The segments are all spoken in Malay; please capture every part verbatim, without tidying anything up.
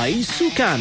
Ai Sukan.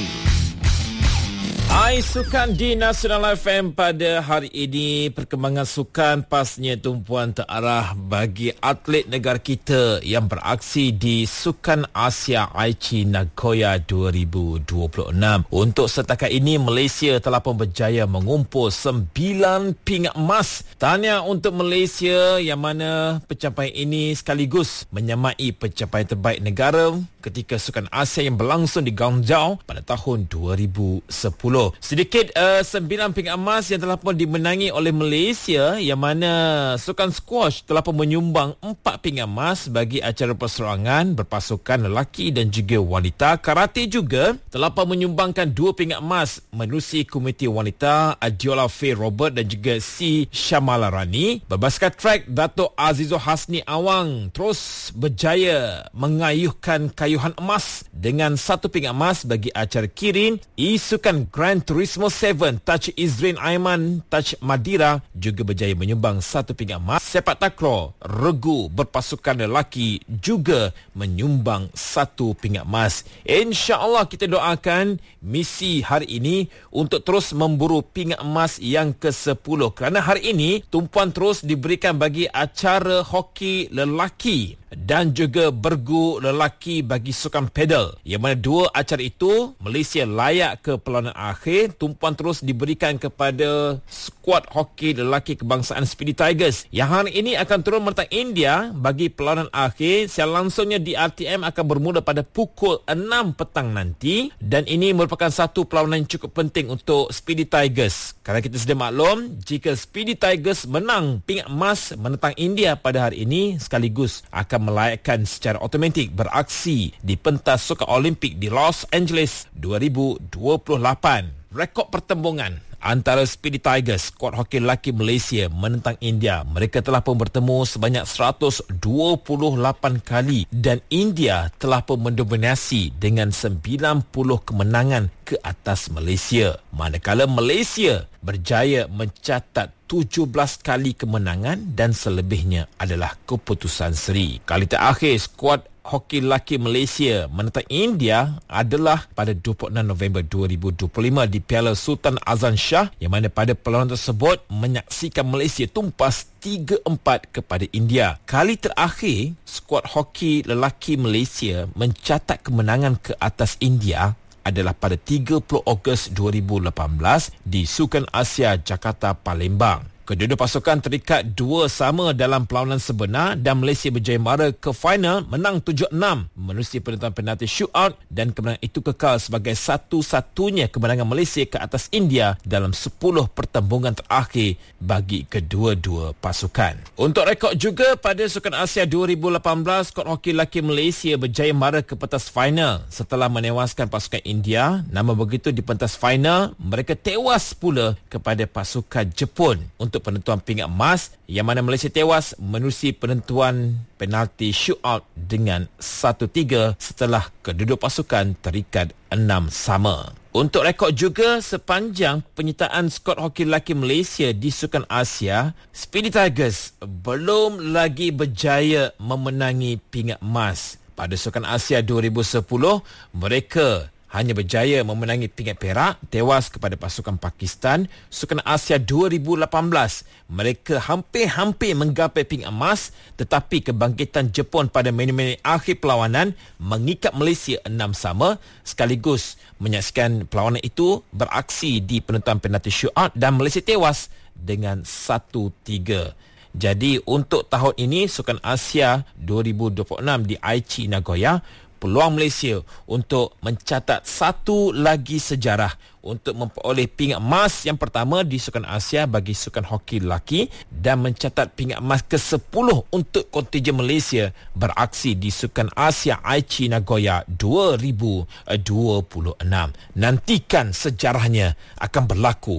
Ai Sukan di Nasional F M pada hari ini. Perkembangan sukan pasnya tumpuan terarah bagi atlet negara kita yang beraksi di Sukan Asia Aichi Nagoya dua ribu dua puluh enam. Untuk setakat ini Malaysia telah pun berjaya mengumpul sembilan pingat emas. Tahniah untuk Malaysia yang mana pencapaian ini sekaligus menyamai pencapaian terbaik negara ketika Sukan Asia yang berlangsung di Guangzhou pada tahun dua ribu sepuluh. Sedikit uh, sembilan pingat emas yang telah pun dimenangi oleh Malaysia, yang mana Sukan Squash telah pun menyumbang empat pingat emas bagi acara perseorangan berpasukan lelaki dan juga wanita. Karate juga telah pun menyumbangkan dua pingat emas menerusi komiti wanita Adiola Faye Robert dan juga C. Shamala Rani. Berbasket track, Dato' Azizul Hasni Awang terus berjaya mengayuhkan kayuhan emas dengan satu pingat emas bagi acara Kirin. Isukan Gran Turismo tujuh, Touch Izrin Aiman, Touch Madira juga berjaya menyumbang satu pingat emas. Sepak takraw regu berpasukan lelaki juga menyumbang satu pingat emas. InsyaAllah kita doakan misi hari ini untuk terus memburu pingat emas yang ke sepuluh, kerana hari ini tumpuan terus diberikan bagi acara hoki lelaki dan juga bergu lelaki bagi sukan pedal, yang mana dua acara itu Malaysia layak ke perlawanan akhir. Tumpuan terus diberikan kepada skuad hoki lelaki kebangsaan Speedy Tigers yang hari ini akan turun menentang India bagi perlawanan akhir. Siar langsungnya di R T M akan bermula pada pukul enam petang nanti, dan ini merupakan satu perlawanan yang cukup penting untuk Speedy Tigers, kerana kita sedia maklum jika Speedy Tigers menang pingat emas menentang India pada hari ini, sekaligus akan melayakkan secara automatik beraksi di pentas Sukan Olimpik di Los Angeles dua ribu dua puluh lapan. Rekod pertembungan antara Speedy Tigers, skuad hoki lelaki Malaysia menentang India, mereka telah pun bertemu sebanyak seratus dua puluh lapan kali dan India telah pun mendominasi dengan sembilan puluh kemenangan ke atas Malaysia, manakala Malaysia berjaya mencatat tujuh belas kali kemenangan dan selebihnya adalah keputusan seri. Kali terakhir skuad hoki lelaki Malaysia menentang India adalah pada dua puluh enam November dua ribu dua puluh lima di Piala Sultan Azlan Shah, yang mana pada perlawanan tersebut menyaksikan Malaysia tumpas tiga empat kepada India. Kali terakhir skuad hoki lelaki Malaysia mencatat kemenangan ke atas India adalah pada tiga puluh Ogos dua ribu lapan belas di Sukan Asia Jakarta Palembang. Kedua-dua pasukan terikat dua sama dalam perlawanan sebenar dan Malaysia berjaya mara ke final menang tujuh enam menerusi penentuan penalti shootout, dan kemenangan itu kekal sebagai satu-satunya kemenangan Malaysia ke atas India dalam sepuluh pertembungan terakhir bagi kedua-dua pasukan. Untuk rekod juga pada Sukan Asia dua ribu lapan belas, skuad hoki lelaki Malaysia berjaya mara ke pentas final setelah menewaskan pasukan India. Namun begitu di pentas final mereka tewas pula kepada pasukan Jepun untuk penentuan pingat emas, yang mana Malaysia tewas menerusi penentuan penalti shootout dengan satu tiga setelah kedua-dua pasukan terikat enam sama. Untuk rekod juga sepanjang penyertaan skuad hoki lelaki Malaysia di Sukan Asia, Speedy Tigers belum lagi berjaya memenangi pingat emas. Pada Sukan Asia dua ribu sepuluh, mereka hanya berjaya memenangi pingat perak, tewas kepada pasukan Pakistan. Sukan Asia dua ribu lapan belas, mereka hampir-hampir menggapai pingat emas, tetapi kebangkitan Jepun pada minit-minit akhir perlawanan mengikat Malaysia enam sama, sekaligus menyaksikan perlawanan itu beraksi di penentuan penalti shootout dan Malaysia tewas dengan satu tiga. Jadi untuk tahun ini Sukan Asia dua ribu dua puluh enam di Aichi Nagoya, peluang Malaysia untuk mencatat satu lagi sejarah untuk memperoleh pingat emas yang pertama di Sukan Asia bagi sukan hoki lelaki dan mencatat pingat emas ke sepuluh untuk kontijen Malaysia beraksi di Sukan Asia Aichi Nagoya dua ribu dua puluh enam. Nantikan sejarahnya akan berlaku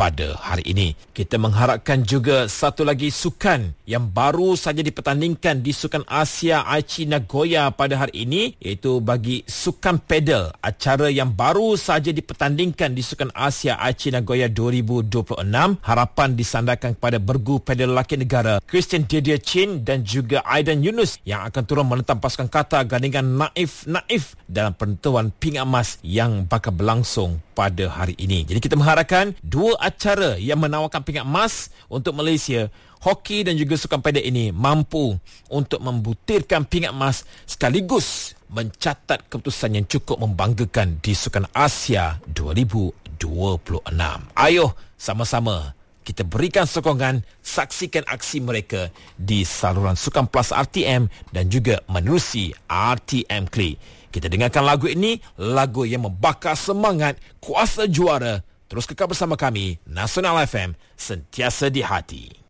pada hari ini. Kita mengharapkan juga satu lagi sukan yang baru saja dipertandingkan di Sukan Asia Aichi Nagoya pada hari ini, iaitu bagi sukan pedal, acara yang baru saja dipertandingkan di Sukan Asia Aichi Nagoya dua ribu dua puluh enam. Harapan disandarkan kepada bergu pedal lelaki negara Christian Didier Chin dan juga Aidan Yunus yang akan turun menentang pasukan Qatar gandingan Naif Naif dalam penentuan pingat emas yang bakal berlangsung pada hari ini. Jadi kita mengharapkan dua acara yang menawarkan pingat emas untuk Malaysia, hoki dan juga sukan pedal ini mampu untuk membutirkan pingat emas sekaligus mencatat keputusan yang cukup membanggakan di Sukan Asia dua ribu dua puluh enam. Ayo sama-sama kita berikan sokongan, saksikan aksi mereka di saluran Sukan Plus R T M dan juga menerusi R T M Klik. Kita dengarkan lagu ini, lagu yang membakar semangat kuasa juara. Terus kekal bersama kami, Nasional F M, sentiasa di hati.